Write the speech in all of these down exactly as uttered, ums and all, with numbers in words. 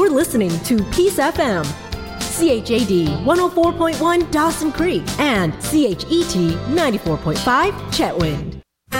You're listening to Peace F M, C H A D one oh four point one Dawson Creek, and C H E T ninety-four point five Chetwynd.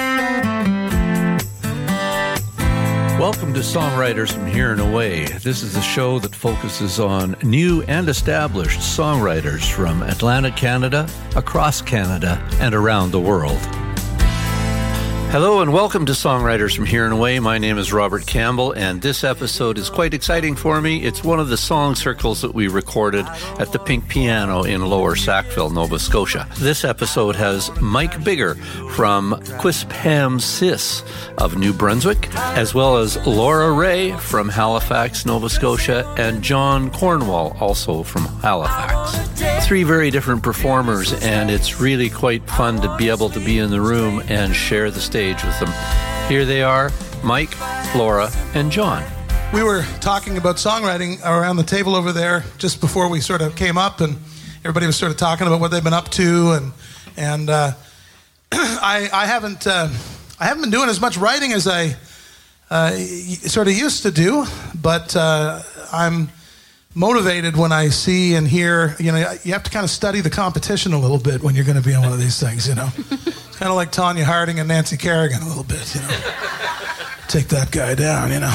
Welcome to Songwriters from Here and Away. This is a show that focuses on new and established songwriters from Atlantic Canada, across Canada, and around the world. Hello and welcome to Songwriters from Here and Away. My name is Robert Campbell, and this episode is quite exciting for me. It's one of the song circles that we recorded at the Pink Piano in Lower Sackville, Nova Scotia. This episode has Mike Bigger from Quispamsis of New Brunswick, as well as Laura Ray from Halifax, Nova Scotia, and John Cornwall, also from Halifax. Three very different performers, and it's really quite fun to be able to be in the room and share the stage with them. Here they are, Mike, Laura, and John. We were talking about songwriting around the table over there just before we sort of came up, and everybody was sort of talking about what they've been up to, and and uh, I, I haven't uh, I haven't been doing as much writing as I uh, sort of used to do, but uh, I'm motivated when I see and hear. You know, you have to kind of study the competition a little bit when you're going to be on one of these things. You know, it's kind of like Tanya Harding and Nancy Kerrigan a little bit. You know, take that guy down. You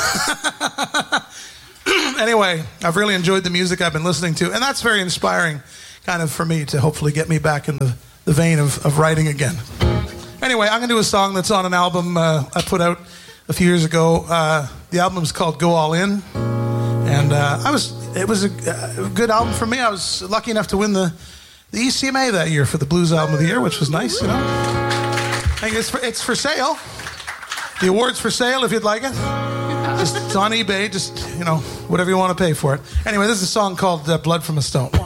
know. Anyway, I've really enjoyed the music I've been listening to, and that's very inspiring, kind of for me to hopefully get me back in the, the vein of, of writing again. Anyway, I'm going to do a song that's on an album uh, I put out a few years ago. Uh, the album is called Go All In. And uh, I was, it was a, a good album for me. I was lucky enough to win the, the E C M A that year for the Blues Album of the Year, which was nice, you know. I think it's for, it's for sale. The award's for sale if you'd like it. Just, it's on eBay, just, you know, whatever you want to pay for it. Anyway, this is a song called uh, Blood from a Stone. One.